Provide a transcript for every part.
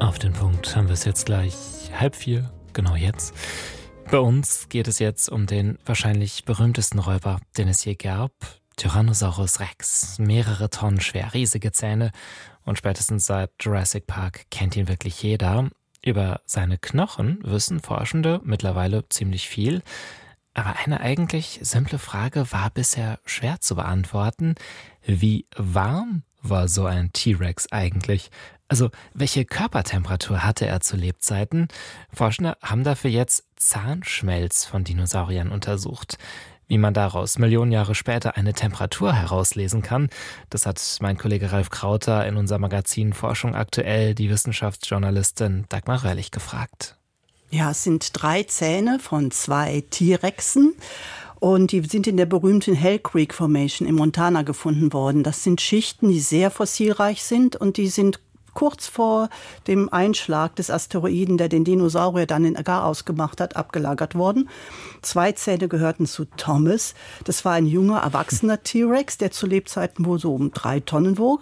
Auf den Punkt haben wir es jetzt gleich 3:30, genau jetzt. Bei uns geht es jetzt um den wahrscheinlich berühmtesten Räuber, den es je gab, Tyrannosaurus Rex. Mehrere Tonnen schwer, riesige Zähne und spätestens seit Jurassic Park kennt ihn wirklich jeder. Über seine Knochen wissen Forschende mittlerweile ziemlich viel. Aber eine eigentlich simple Frage war bisher schwer zu beantworten. Wie warm war so ein T-Rex eigentlich? Also, welche Körpertemperatur hatte er zu Lebzeiten? Forschende haben dafür jetzt Zahnschmelz von Dinosauriern untersucht. Wie man daraus Millionen Jahre später eine Temperatur herauslesen kann, das hat mein Kollege Ralf Krauter in unser Magazin Forschung aktuell die Wissenschaftsjournalistin Dagmar Röhrlich gefragt. Ja, es sind 3 Zähne von 2 T-Rexen. Und die sind in der berühmten Hell Creek Formation in Montana gefunden worden. Das sind Schichten, die sehr fossilreich sind und die sind kurz vor dem Einschlag des Asteroiden, der den Dinosaurier dann in Garaus gemacht hat, abgelagert worden. 2 Zähne gehörten zu Thomas. Das war ein junger, erwachsener T-Rex, der zu Lebzeiten wohl so um 3 Tonnen wog.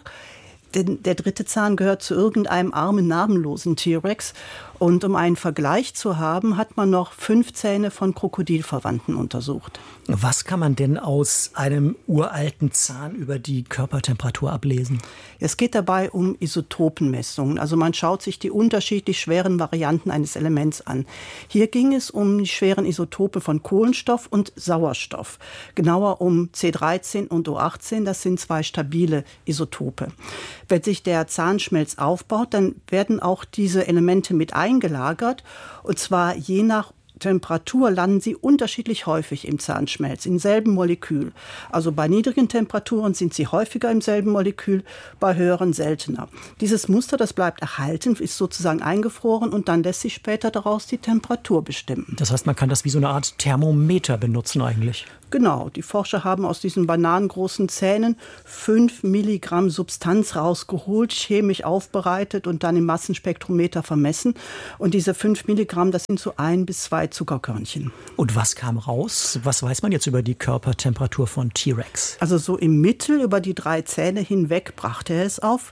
Der 3. Zahn gehört zu irgendeinem armen, namenlosen T-Rex. Und um einen Vergleich zu haben, hat man noch 5 Zähne von Krokodilverwandten untersucht. Was kann man denn aus einem uralten Zahn über die Körpertemperatur ablesen? Es geht dabei um Isotopenmessungen. Also man schaut sich die unterschiedlich schweren Varianten eines Elements an. Hier ging es um die schweren Isotope von Kohlenstoff und Sauerstoff. Genauer um C13 und O18, das sind 2 stabile Isotope. Wenn sich der Zahnschmelz aufbaut, dann werden auch diese Elemente mit eingelagert. Und zwar je nach Temperatur landen sie unterschiedlich häufig im Zahnschmelz, im selben Molekül. Also bei niedrigen Temperaturen sind sie häufiger im selben Molekül, bei höheren seltener. Dieses Muster, das bleibt erhalten, ist sozusagen eingefroren und dann lässt sich später daraus die Temperatur bestimmen. Das heißt, man kann das wie so eine Art Thermometer benutzen eigentlich. Genau, die Forscher haben aus diesen bananengroßen Zähnen 5 Milligramm Substanz rausgeholt, chemisch aufbereitet und dann im Massenspektrometer vermessen. Und diese 5 Milligramm, das sind so 1 bis 2 Zuckerkörnchen. Und was kam raus? Was weiß man jetzt über die Körpertemperatur von T-Rex? Also so im Mittel über die 3 Zähne hinweg brachte er es auf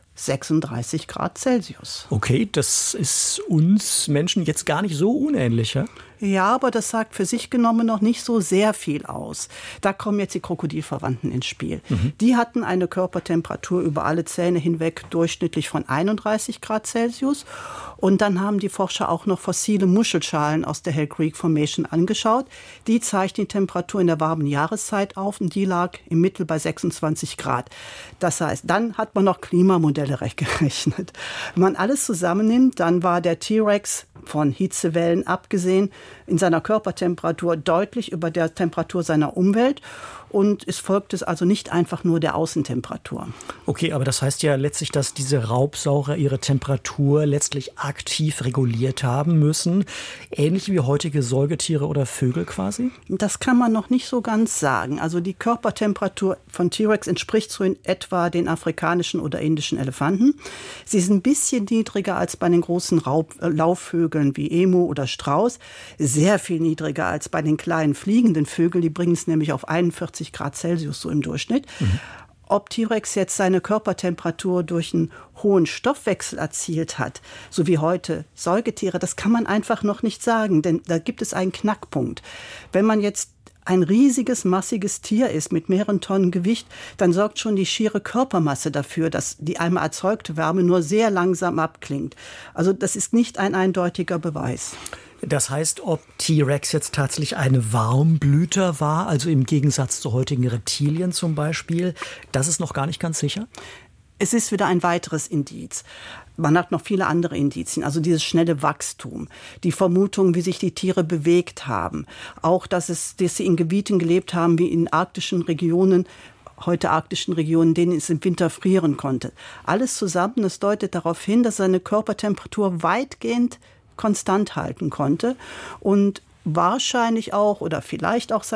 36 Grad Celsius. Okay, das ist uns Menschen jetzt gar nicht so unähnlich, ja? Ja, aber das sagt für sich genommen noch nicht so sehr viel aus. Da kommen jetzt die Krokodilverwandten ins Spiel. Die hatten eine Körpertemperatur über alle Zähne hinweg durchschnittlich von 31 Grad Celsius. Und dann haben die Forscher auch noch fossile Muschelschalen aus der Hell Creek Formation angeschaut. Die zeichnen die Temperatur in der warmen Jahreszeit auf und die lag im Mittel bei 26 Grad. Das heißt, dann hat man noch Klimamodelle gerechnet. Wenn man alles zusammennimmt, dann war der T-Rex von Hitzewellen abgesehen in seiner Körpertemperatur deutlich über der Temperatur seiner Umwelt. Und es folgt es also nicht einfach nur der Außentemperatur. Okay, aber das heißt ja letztlich, dass diese Raubsauger ihre Temperatur letztlich aktiv reguliert haben müssen. Ähnlich wie heutige Säugetiere oder Vögel quasi? Das kann man noch nicht so ganz sagen. Also die Körpertemperatur von T-Rex entspricht so in etwa den afrikanischen oder indischen Elefanten. Sie ist ein bisschen niedriger als bei den großen Laufvögeln wie Emu oder Strauß. Sehr viel niedriger als bei den kleinen fliegenden Vögeln. Die bringen es nämlich auf 41 Grad Celsius so im Durchschnitt. Ob T-Rex jetzt seine Körpertemperatur durch einen hohen Stoffwechsel erzielt hat, so wie heute Säugetiere, das kann man einfach noch nicht sagen, denn da gibt es einen Knackpunkt. Wenn man jetzt ein riesiges, massiges Tier ist mit mehreren Tonnen Gewicht, dann sorgt schon die schiere Körpermasse dafür, dass die einmal erzeugte Wärme nur sehr langsam abklingt. Also das ist nicht ein eindeutiger Beweis. Das heißt, ob T-Rex jetzt tatsächlich ein Warmblüter war, also im Gegensatz zu heutigen Reptilien zum Beispiel, das ist noch gar nicht ganz sicher? Es ist wieder ein weiteres Indiz. Man hat noch viele andere Indizien, also dieses schnelle Wachstum, die Vermutung, wie sich die Tiere bewegt haben, auch, dass sie in Gebieten gelebt haben, wie in arktischen Regionen, heute arktischen Regionen, denen es im Winter frieren konnte. Alles zusammen, das deutet darauf hin, dass seine Körpertemperatur weitgehend konstant halten konnte und wahrscheinlich auch oder vielleicht auch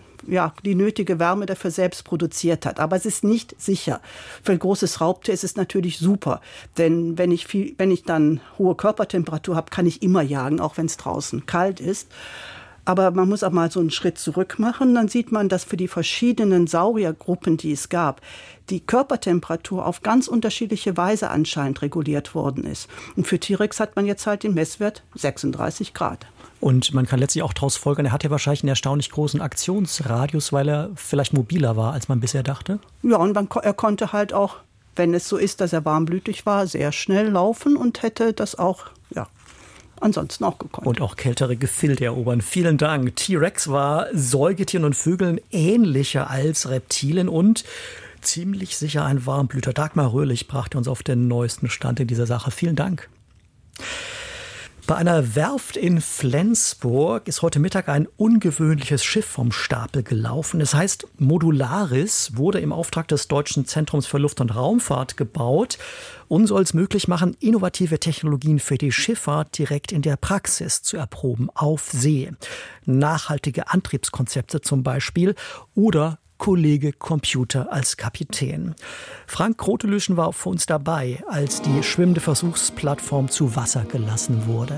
die nötige Wärme dafür selbst produziert hat. Aber es ist nicht sicher. Für ein großes Raubtier ist es natürlich super, denn wenn ich dann hohe Körpertemperatur habe, kann ich immer jagen, auch wenn es draußen kalt ist. Aber man muss auch mal so einen Schritt zurück machen. Dann sieht man, dass für die verschiedenen Sauriergruppen, die es gab, die Körpertemperatur auf ganz unterschiedliche Weise anscheinend reguliert worden ist. Und für T-Rex hat man jetzt halt den Messwert 36 Grad. Und man kann letztlich auch daraus folgern, er hat ja wahrscheinlich einen erstaunlich großen Aktionsradius, weil er vielleicht mobiler war, als man bisher dachte. Ja, und er konnte halt auch, wenn es so ist, dass er warmblütig war, sehr schnell laufen und hätte das auch, ansonsten auch gekonnt. Und auch kältere Gefilde erobern. Vielen Dank. T-Rex war Säugetieren und Vögeln ähnlicher als Reptilien und ziemlich sicher ein Warmblüter. Dagmar Röhlich brachte uns auf den neuesten Stand in dieser Sache. Vielen Dank. Bei einer Werft in Flensburg ist heute Mittag ein ungewöhnliches Schiff vom Stapel gelaufen. Es heißt Modularis, wurde im Auftrag des Deutschen Zentrums für Luft- und Raumfahrt gebaut und soll es möglich machen, innovative Technologien für die Schifffahrt direkt in der Praxis zu erproben, auf See. Nachhaltige Antriebskonzepte zum Beispiel oder Kollege Computer als Kapitän. Frank Grotelüschen war für uns dabei, als die schwimmende Versuchsplattform zu Wasser gelassen wurde.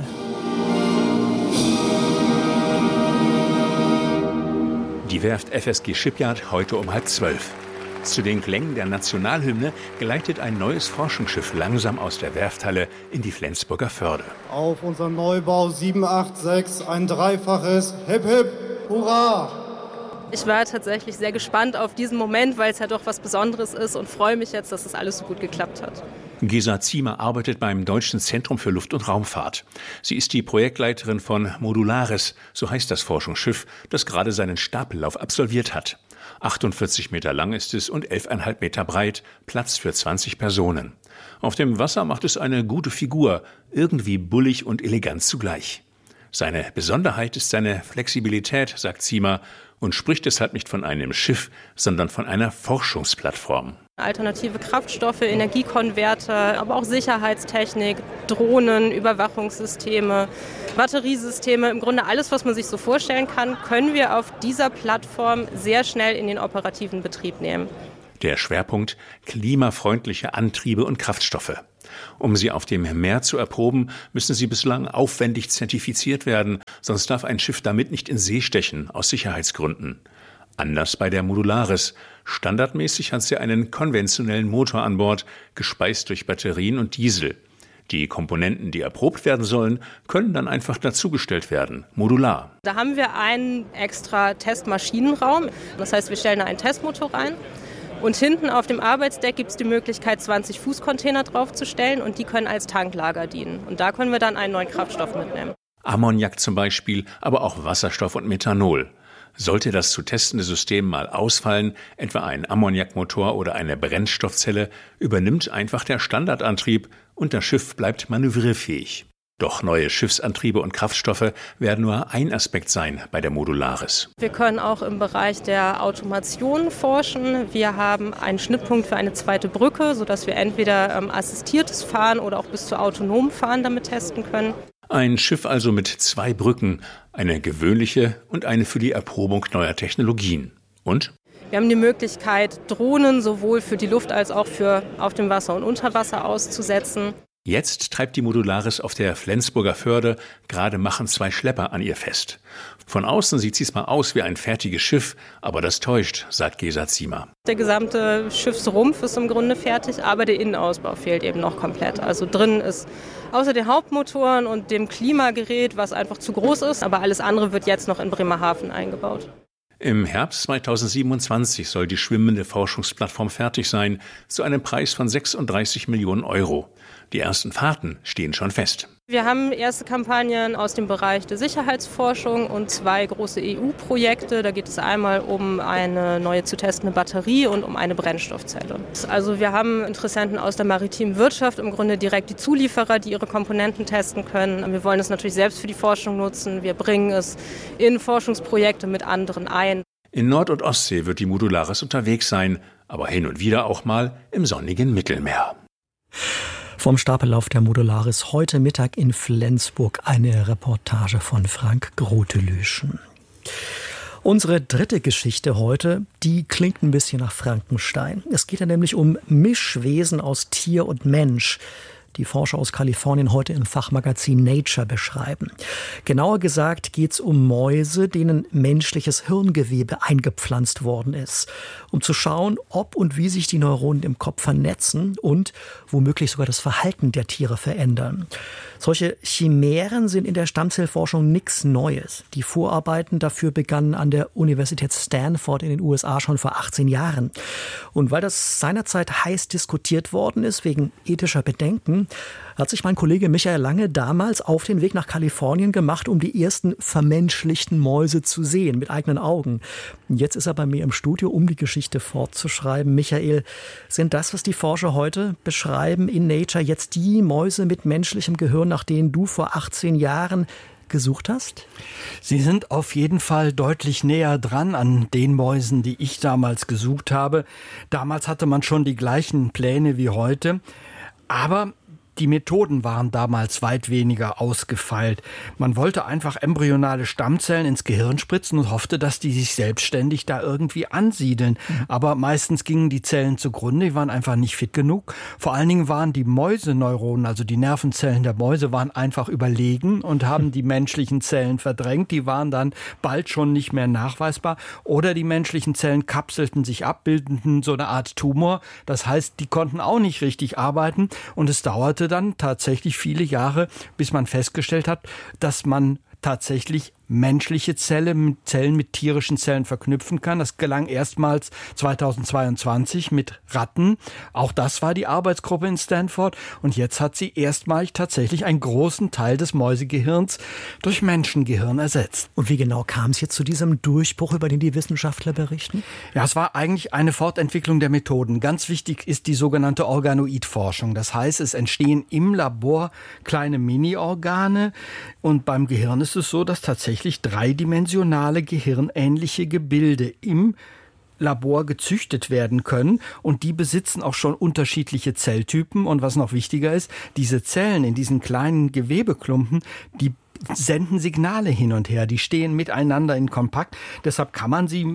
Die Werft FSG Shipyard heute um 11:30. Zu den Klängen der Nationalhymne gleitet ein neues Forschungsschiff langsam aus der Werfthalle in die Flensburger Förde. Auf unseren Neubau 786 ein dreifaches Hip Hip Hurra! Ich war tatsächlich sehr gespannt auf diesen Moment, weil es ja doch was Besonderes ist und freue mich jetzt, dass das alles so gut geklappt hat. Gesa Ziemer arbeitet beim Deutschen Zentrum für Luft- und Raumfahrt. Sie ist die Projektleiterin von Modularis, so heißt das Forschungsschiff, das gerade seinen Stapellauf absolviert hat. 48 Meter lang ist es und 11,5 Meter breit, Platz für 20 Personen. Auf dem Wasser macht es eine gute Figur, irgendwie bullig und elegant zugleich. Seine Besonderheit ist seine Flexibilität, sagt Ziemer, und spricht deshalb nicht von einem Schiff, sondern von einer Forschungsplattform. Alternative Kraftstoffe, Energiekonverter, aber auch Sicherheitstechnik, Drohnen, Überwachungssysteme, Batteriesysteme, im Grunde alles, was man sich so vorstellen kann, können wir auf dieser Plattform sehr schnell in den operativen Betrieb nehmen. Der Schwerpunkt: klimafreundliche Antriebe und Kraftstoffe. Um sie auf dem Meer zu erproben, müssen sie bislang aufwendig zertifiziert werden, sonst darf ein Schiff damit nicht in See stechen, aus Sicherheitsgründen. Anders bei der Modularis. Standardmäßig hat sie einen konventionellen Motor an Bord, gespeist durch Batterien und Diesel. Die Komponenten, die erprobt werden sollen, können dann einfach dazugestellt werden, modular. Da haben wir einen extra Testmaschinenraum. Das heißt, wir stellen da einen Testmotor rein. Und hinten auf dem Arbeitsdeck gibt es die Möglichkeit, 20 Fußcontainer draufzustellen und die können als Tanklager dienen. Und da können wir dann einen neuen Kraftstoff mitnehmen. Ammoniak zum Beispiel, aber auch Wasserstoff und Methanol. Sollte das zu testende System mal ausfallen, etwa ein Ammoniakmotor oder eine Brennstoffzelle, übernimmt einfach der Standardantrieb und das Schiff bleibt manövrierfähig. Doch neue Schiffsantriebe und Kraftstoffe werden nur ein Aspekt sein bei der Modularis. Wir können auch im Bereich der Automation forschen. Wir haben einen Schnittpunkt für eine zweite Brücke, sodass wir entweder assistiertes Fahren oder auch bis zu autonomem Fahren damit testen können. Ein Schiff also mit 2 Brücken, eine gewöhnliche und eine für die Erprobung neuer Technologien. Und? Wir haben die Möglichkeit, Drohnen sowohl für die Luft als auch für auf dem Wasser und unter Wasser auszusetzen. Jetzt treibt die Modularis auf der Flensburger Förde, gerade machen 2 Schlepper an ihr fest. Von außen sieht sie zwar aus wie ein fertiges Schiff, aber das täuscht, sagt Gesa Ziemer. Der gesamte Schiffsrumpf ist im Grunde fertig, aber der Innenausbau fehlt eben noch komplett. Also drin ist außer den Hauptmotoren und dem Klimagerät, was einfach zu groß ist, aber alles andere wird jetzt noch in Bremerhaven eingebaut. Im Herbst 2027 soll die schwimmende Forschungsplattform fertig sein, zu einem Preis von 36 Millionen Euro. Die ersten Fahrten stehen schon fest. Wir haben erste Kampagnen aus dem Bereich der Sicherheitsforschung und 2 große EU-Projekte. Da geht es einmal um eine neue zu testende Batterie und um eine Brennstoffzelle. Also wir haben Interessenten aus der maritimen Wirtschaft, im Grunde direkt die Zulieferer, die ihre Komponenten testen können. Wir wollen es natürlich selbst für die Forschung nutzen. Wir bringen es in Forschungsprojekte mit anderen ein. In Nord- und Ostsee wird die Modularis unterwegs sein, aber hin und wieder auch mal im sonnigen Mittelmeer. Vom Stapellauf der Modularis heute Mittag in Flensburg, eine Reportage von Frank Grotelüschen. Unsere dritte Geschichte heute, die klingt ein bisschen nach Frankenstein. Es geht ja nämlich um Mischwesen aus Tier und Mensch. die Forscher aus Kalifornien heute im Fachmagazin Nature beschreiben. Genauer gesagt geht es um Mäuse, denen menschliches Hirngewebe eingepflanzt worden ist, um zu schauen, ob und wie sich die Neuronen im Kopf vernetzen und womöglich sogar das Verhalten der Tiere verändern. Solche Chimären sind in der Stammzellforschung nichts Neues. Die Vorarbeiten dafür begannen an der Universität Stanford in den USA schon vor 18 Jahren. Und weil das seinerzeit heiß diskutiert worden ist, wegen ethischer Bedenken, hat sich mein Kollege Michael Lange damals auf den Weg nach Kalifornien gemacht, um die ersten vermenschlichten Mäuse zu sehen, mit eigenen Augen. Und jetzt ist er bei mir im Studio, um die Geschichte fortzuschreiben. Michael, sind das, was die Forscher heute beschreiben in Nature, jetzt die Mäuse mit menschlichem Gehirn, nach denen du vor 18 Jahren gesucht hast? Sie sind auf jeden Fall deutlich näher dran an den Mäusen, die ich damals gesucht habe. Damals hatte man schon die gleichen Pläne wie heute, aber die Methoden waren damals weit weniger ausgefeilt. Man wollte einfach embryonale Stammzellen ins Gehirn spritzen und hoffte, dass die sich selbstständig da irgendwie ansiedeln. Aber meistens gingen die Zellen zugrunde, die waren einfach nicht fit genug. Vor allen Dingen waren die Mäuseneuronen, also die Nervenzellen der Mäuse, waren einfach überlegen und haben die menschlichen Zellen verdrängt. Die waren dann bald schon nicht mehr nachweisbar. Oder die menschlichen Zellen kapselten sich ab, bildeten so eine Art Tumor. Das heißt, die konnten auch nicht richtig arbeiten und es dauerte dann tatsächlich viele Jahre, bis man festgestellt hat, dass man tatsächlich menschliche Zellen mit tierischen Zellen verknüpfen kann. Das gelang erstmals 2022 mit Ratten. Auch das war die Arbeitsgruppe in Stanford. Und jetzt hat sie erstmalig tatsächlich einen großen Teil des Mäusegehirns durch Menschengehirn ersetzt. Und wie genau kam es jetzt zu diesem Durchbruch, über den die Wissenschaftler berichten? Ja, es war eigentlich eine Fortentwicklung der Methoden. Ganz wichtig ist die sogenannte Organoidforschung. Das heißt, es entstehen im Labor kleine Mini-Organe. Und beim Gehirn ist es so, dass tatsächlich dreidimensionale gehirnähnliche Gebilde im Labor gezüchtet werden können und die besitzen auch schon unterschiedliche Zelltypen und was noch wichtiger ist, diese Zellen in diesen kleinen Gewebeklumpen, die senden Signale hin und her, die stehen miteinander in Kontakt, deshalb kann man sie,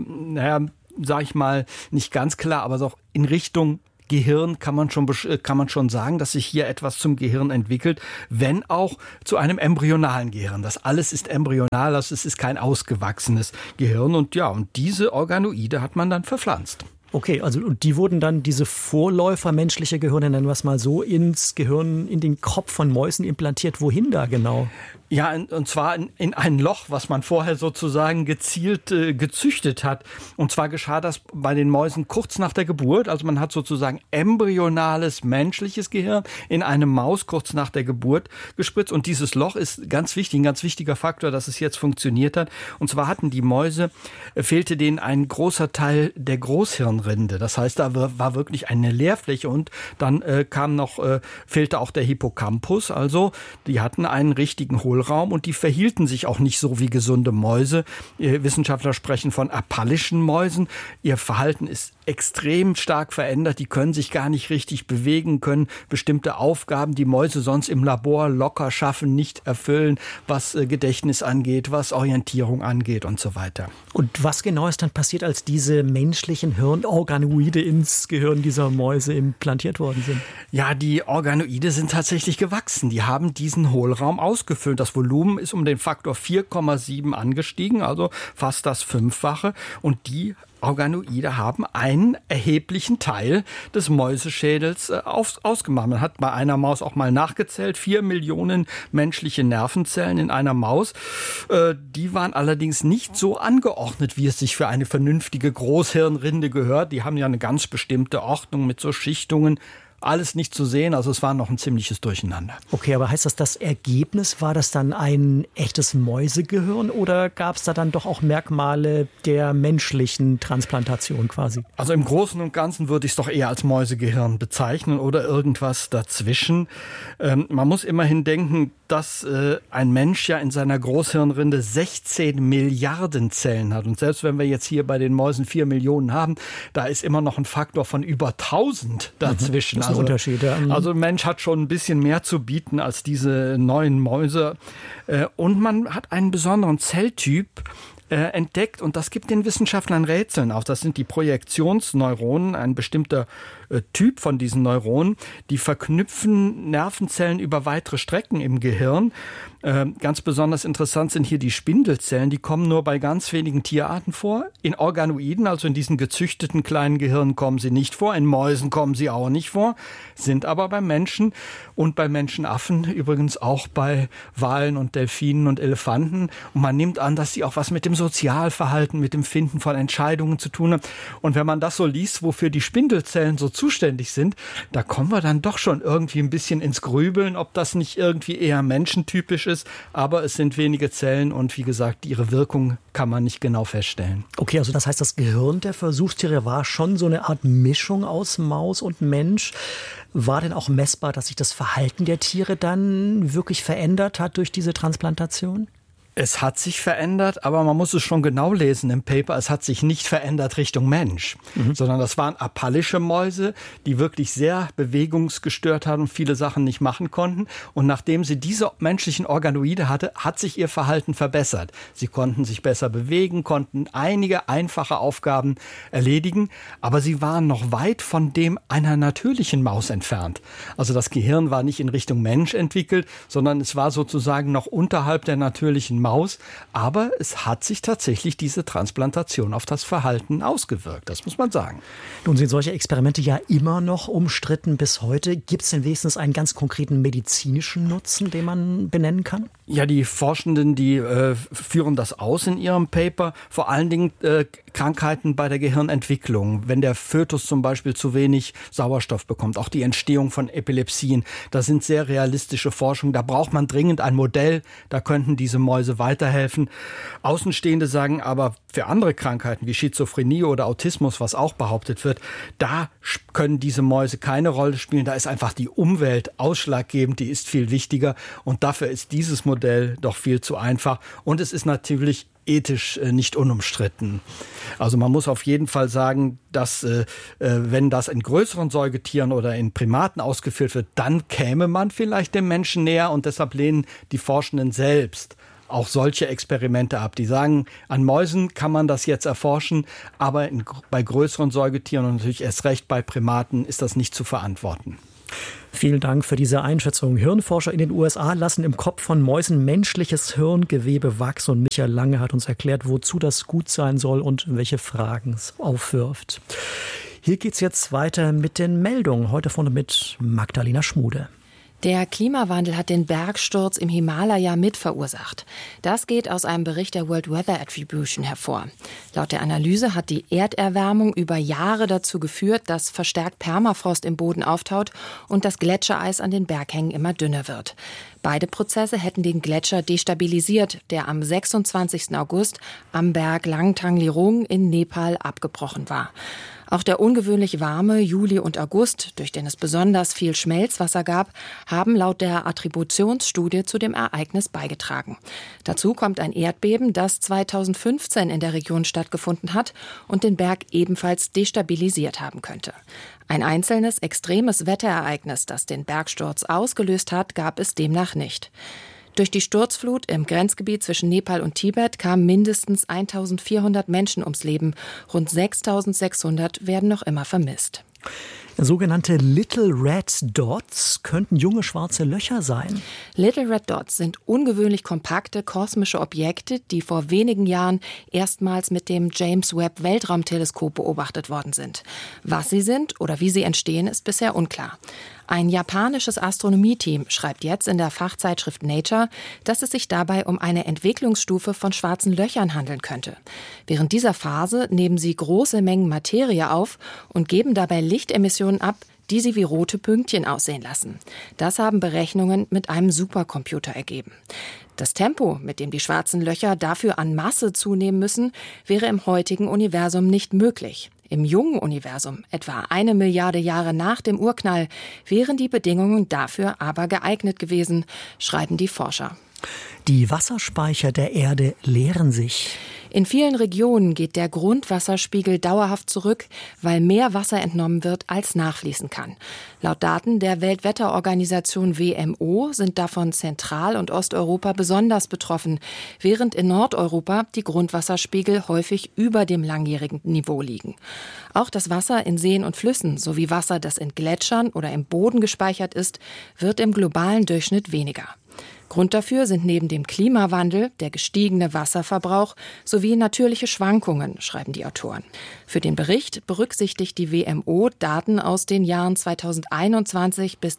sag ich mal, nicht ganz klar, aber so in Richtung Gehirn kann man schon sagen, dass sich hier etwas zum Gehirn entwickelt, wenn auch zu einem embryonalen Gehirn. Das alles ist embryonal, also es ist kein ausgewachsenes Gehirn und diese Organoide hat man dann verpflanzt. Okay, also und die wurden dann, diese Vorläufer menschliche Gehirne, nennen wir es mal so, ins Gehirn, in den Kopf von Mäusen implantiert. Wohin da genau? Ja, und zwar in ein Loch, was man vorher sozusagen gezielt gezüchtet hat. Und zwar geschah das bei den Mäusen kurz nach der Geburt. Also man hat sozusagen embryonales menschliches Gehirn in eine Maus kurz nach der Geburt gespritzt. Und dieses Loch ist ganz wichtig, ein ganz wichtiger Faktor, dass es jetzt funktioniert hat. Und zwar hatten die Mäuse, fehlte denen ein großer Teil der Großhirnrinde. Das heißt, da war wirklich eine Leerfläche und dann fehlte auch der Hippocampus. Also die hatten einen richtigen Hohlraum und die verhielten sich auch nicht so wie gesunde Mäuse. Wissenschaftler sprechen von apallischen Mäusen. Ihr Verhalten ist extrem stark verändert. Die können sich gar nicht richtig bewegen, können bestimmte Aufgaben, die Mäuse sonst im Labor locker schaffen, nicht erfüllen, was Gedächtnis angeht, was Orientierung angeht und so weiter. Und was genau ist dann passiert, als diese menschlichen Hirnorganoide ins Gehirn dieser Mäuse implantiert worden sind? Ja, die Organoide sind tatsächlich gewachsen. Die haben diesen Hohlraum ausgefüllt. Das Volumen ist um den Faktor 4,7 angestiegen, also fast das 5-fache. Und die Organoide haben einen erheblichen Teil des Mäuseschädels ausgemacht. Man hat bei einer Maus auch mal nachgezählt, 4 Millionen menschliche Nervenzellen in einer Maus. Die waren allerdings nicht so angeordnet, wie es sich für eine vernünftige Großhirnrinde gehört. Die haben ja eine ganz bestimmte Ordnung mit so Schichtungen. Alles nicht zu sehen, also es war noch ein ziemliches Durcheinander. Okay, aber heißt das Ergebnis, war das dann ein echtes Mäusegehirn oder gab es da dann doch auch Merkmale der menschlichen Transplantation quasi? Also im Großen und Ganzen würde ich es doch eher als Mäusegehirn bezeichnen oder irgendwas dazwischen. Man muss immerhin denken, dass ein Mensch ja in seiner Großhirnrinde 16 Milliarden Zellen hat. Und selbst wenn wir jetzt hier bei den Mäusen 4 Millionen haben, da ist immer noch ein Faktor von über 1000 dazwischen. Das ist ein Unterschied, ja. Also ein Mensch hat schon ein bisschen mehr zu bieten als diese neuen Mäuse. Und man hat einen besonderen Zelltyp entdeckt und das gibt den Wissenschaftlern Rätseln auf. Das sind die Projektionsneuronen, ein bestimmter Typ von diesen Neuronen. Die verknüpfen Nervenzellen über weitere Strecken im Gehirn. Ganz besonders interessant sind hier die Spindelzellen. Die kommen nur bei ganz wenigen Tierarten vor. In Organoiden, also in diesen gezüchteten kleinen Gehirnen, kommen sie nicht vor. In Mäusen kommen sie auch nicht vor, sind aber bei Menschen und bei Menschenaffen, übrigens auch bei Walen und Delfinen und Elefanten. Und man nimmt an, dass sie auch was mit dem Sozialverhalten, mit dem Finden von Entscheidungen zu tun haben. Und wenn man das so liest, wofür die Spindelzellen so zuständig sind, da kommen wir dann doch schon irgendwie ein bisschen ins Grübeln, ob das nicht irgendwie eher menschentypisch ist. Aber es sind wenige Zellen und wie gesagt, ihre Wirkung kann man nicht genau feststellen. Okay, also das heißt, das Gehirn der Versuchstiere war schon so eine Art Mischung aus Maus und Mensch. War denn auch messbar, dass sich das Verhalten der Tiere dann wirklich verändert hat durch diese Transplantation? Es hat sich verändert, aber man muss es schon genau lesen im Paper. Es hat sich nicht verändert Richtung Mensch, sondern das waren apallische Mäuse, die wirklich sehr bewegungsgestört hatten und viele Sachen nicht machen konnten. Und nachdem sie diese menschlichen Organoide hatte, hat sich ihr Verhalten verbessert. Sie konnten sich besser bewegen, konnten einige einfache Aufgaben erledigen, aber sie waren noch weit von dem einer natürlichen Maus entfernt. Also das Gehirn war nicht in Richtung Mensch entwickelt, sondern es war sozusagen noch unterhalb der natürlichen Maus. Aber es hat sich tatsächlich diese Transplantation auf das Verhalten ausgewirkt, das muss man sagen. Nun sind solche Experimente ja immer noch umstritten bis heute. Gibt es denn wenigstens einen ganz konkreten medizinischen Nutzen, den man benennen kann? Ja, die Forschenden, die führen das aus in ihrem Paper. Vor allen Dingen Krankheiten bei der Gehirnentwicklung. Wenn der Fötus zum Beispiel zu wenig Sauerstoff bekommt, auch die Entstehung von Epilepsien. Das sind sehr realistische Forschungen. Da braucht man dringend ein Modell. Da könnten diese Mäuse weiterhelfen. Außenstehende sagen aber, für andere Krankheiten wie Schizophrenie oder Autismus, was auch behauptet wird, da können diese Mäuse keine Rolle spielen. Da ist einfach die Umwelt ausschlaggebend, die ist viel wichtiger. Und dafür ist dieses Modell doch viel zu einfach. Und es ist natürlich ethisch nicht unumstritten. Also man muss auf jeden Fall sagen, dass wenn das in größeren Säugetieren oder in Primaten ausgeführt wird, dann käme man vielleicht dem Menschen näher und deshalb lehnen die Forschenden selbst auch solche Experimente ab. Die sagen, an Mäusen kann man das jetzt erforschen, aber bei größeren Säugetieren und natürlich erst recht bei Primaten ist das nicht zu verantworten. Vielen Dank für diese Einschätzung. Hirnforscher in den USA lassen im Kopf von Mäusen menschliches Hirngewebe wachsen und Michael Lange hat uns erklärt, wozu das gut sein soll und welche Fragen es aufwirft. Hier geht's jetzt weiter mit den Meldungen. Heute vorne mit Magdalena Schmude. Der Klimawandel hat den Bergsturz im Himalaya mit verursacht. Das geht aus einem Bericht der World Weather Attribution hervor. Laut der Analyse hat die Erderwärmung über Jahre dazu geführt, dass verstärkt Permafrost im Boden auftaut und das Gletschereis an den Berghängen immer dünner wird. Beide Prozesse hätten den Gletscher destabilisiert, der am 26. August am Berg Langtang-Lirung in Nepal abgebrochen war. Auch der ungewöhnlich warme Juli und August, durch den es besonders viel Schmelzwasser gab, haben laut der Attributionsstudie zu dem Ereignis beigetragen. Dazu kommt ein Erdbeben, das 2015 in der Region stattgefunden hat und den Berg ebenfalls destabilisiert haben könnte. Ein einzelnes extremes Wetterereignis, das den Bergsturz ausgelöst hat, gab es demnach nicht. Durch die Sturzflut im Grenzgebiet zwischen Nepal und Tibet kamen mindestens 1.400 Menschen ums Leben. Rund 6.600 werden noch immer vermisst. Sogenannte Little Red Dots könnten junge schwarze Löcher sein. Little Red Dots sind ungewöhnlich kompakte kosmische Objekte, die vor wenigen Jahren erstmals mit dem James Webb Weltraumteleskop beobachtet worden sind. Was sie sind oder wie sie entstehen, ist bisher unklar. Ein japanisches Astronomieteam schreibt jetzt in der Fachzeitschrift Nature, dass es sich dabei um eine Entwicklungsstufe von schwarzen Löchern handeln könnte. Während dieser Phase nehmen sie große Mengen Materie auf und geben dabei Lichtemissionen ab, die sie wie rote Pünktchen aussehen lassen. Das haben Berechnungen mit einem Supercomputer ergeben. Das Tempo, mit dem die schwarzen Löcher dafür an Masse zunehmen müssen, wäre im heutigen Universum nicht möglich. Im jungen Universum, etwa 1 Milliarde Jahre nach dem Urknall, wären die Bedingungen dafür aber geeignet gewesen, schreiben die Forscher. Die Wasserspeicher der Erde leeren sich. In vielen Regionen geht der Grundwasserspiegel dauerhaft zurück, weil mehr Wasser entnommen wird, als nachfließen kann. Laut Daten der Weltwetterorganisation WMO sind davon Zentral- und Osteuropa besonders betroffen, während in Nordeuropa die Grundwasserspiegel häufig über dem langjährigen Niveau liegen. Auch das Wasser in Seen und Flüssen sowie Wasser, das in Gletschern oder im Boden gespeichert ist, wird im globalen Durchschnitt weniger. Grund dafür sind neben dem Klimawandel der gestiegene Wasserverbrauch sowie natürliche Schwankungen, schreiben die Autoren. Für den Bericht berücksichtigt die WMO Daten aus den Jahren 2021 bis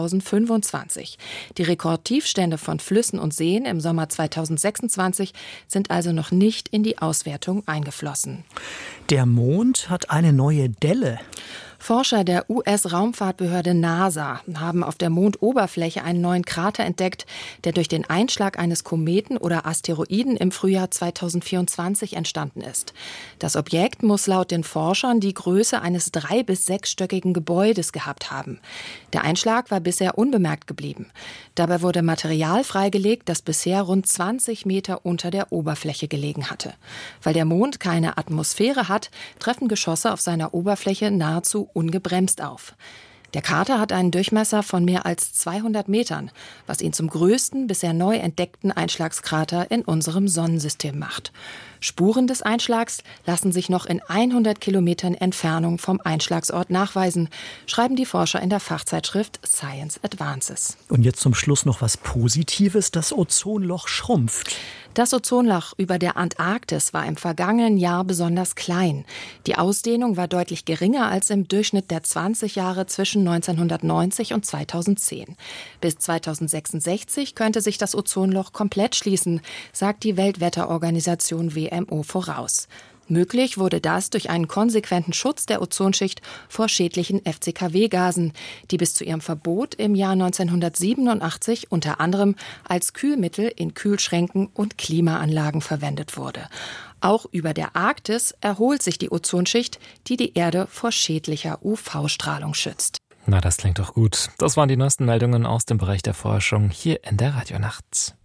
2025. Die Rekordtiefstände von Flüssen und Seen im Sommer 2026 sind also noch nicht in die Auswertung eingeflossen. Der Mond hat eine neue Delle. Forscher der US-Raumfahrtbehörde NASA haben auf der Mondoberfläche einen neuen Krater entdeckt, der durch den Einschlag eines Kometen oder Asteroiden im Frühjahr 2024 entstanden ist. Das Objekt muss laut den Forschern die Größe eines 3- bis 6-stöckigen Gebäudes gehabt haben. Der Einschlag war bisher unbemerkt geblieben. Dabei wurde Material freigelegt, das bisher rund 20 Meter unter der Oberfläche gelegen hatte. Weil der Mond keine Atmosphäre hat, treffen Geschosse auf seiner Oberfläche nahezu ungebremst auf. Der Krater hat einen Durchmesser von mehr als 200 Metern, was ihn zum größten bisher neu entdeckten Einschlagskrater in unserem Sonnensystem macht. Spuren des Einschlags lassen sich noch in 100 Kilometern Entfernung vom Einschlagsort nachweisen, schreiben die Forscher in der Fachzeitschrift Science Advances. Und jetzt zum Schluss noch was Positives. Das Ozonloch schrumpft. Das Ozonloch über der Antarktis war im vergangenen Jahr besonders klein. Die Ausdehnung war deutlich geringer als im Durchschnitt der 20 Jahre zwischen 1990 und 2010. Bis 2066 könnte sich das Ozonloch komplett schließen, sagt die Weltwetterorganisation WMO voraus. Möglich wurde das durch einen konsequenten Schutz der Ozonschicht vor schädlichen FCKW-Gasen, die bis zu ihrem Verbot im Jahr 1987 unter anderem als Kühlmittel in Kühlschränken und Klimaanlagen verwendet wurde. Auch über der Arktis erholt sich die Ozonschicht, die die Erde vor schädlicher UV-Strahlung schützt. Na, das klingt doch gut. Das waren die neuesten Meldungen aus dem Bereich der Forschung hier in der Radionacht.